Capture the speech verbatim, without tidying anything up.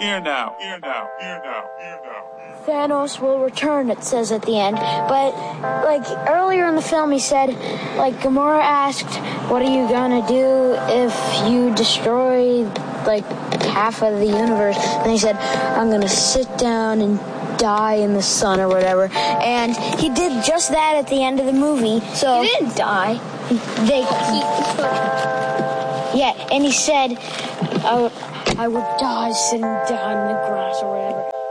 Here now, here now, here now, here now. Thanos will return, it says at the end. But, like, earlier in the film he said, like, Gamora asked, what are you gonna do if you destroy, like, half of the universe? And he said, I'm gonna sit down and die in the sun or whatever. And he did just that at the end of the movie. So he didn't die. They, he, yeah, and he said, I, I would die sitting down in the grass or whatever.